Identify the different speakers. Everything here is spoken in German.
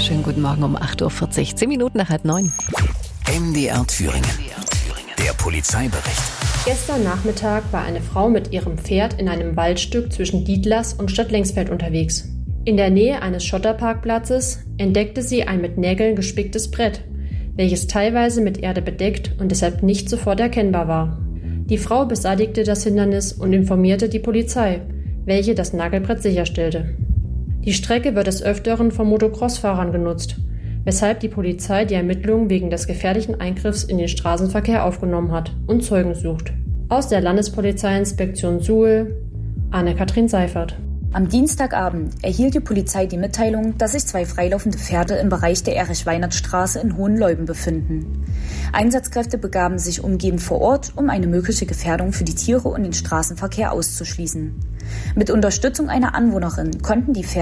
Speaker 1: Schönen guten Morgen um 8.40 Uhr, 10 Minuten nach 8:30.
Speaker 2: MDR Thüringen. Der Polizeibericht.
Speaker 3: Gestern Nachmittag war eine Frau mit ihrem Pferd in einem Waldstück zwischen Dietlas und Stadtlengsfeld unterwegs. In der Nähe eines Schotterparkplatzes entdeckte sie ein mit Nägeln gespicktes Brett, welches teilweise mit Erde bedeckt und deshalb nicht sofort erkennbar war. Die Frau beseitigte das Hindernis und informierte die Polizei, welche das Nagelbrett sicherstellte. Die Strecke wird des Öfteren von Motocross-Fahrern genutzt, weshalb die Polizei die Ermittlungen wegen des gefährlichen Eingriffs in den Straßenverkehr aufgenommen hat und Zeugen sucht. Aus der Landespolizeiinspektion Suhl, Anne-Kathrin Seifert.
Speaker 4: Am Dienstagabend erhielt die Polizei die Mitteilung, dass sich 2 freilaufende Pferde im Bereich der Erich-Weinert-Straße in Hohenleuben befinden. Einsatzkräfte begaben sich umgehend vor Ort, um eine mögliche Gefährdung für die Tiere und den Straßenverkehr auszuschließen. Mit Unterstützung einer Anwohnerin konnten die Pferde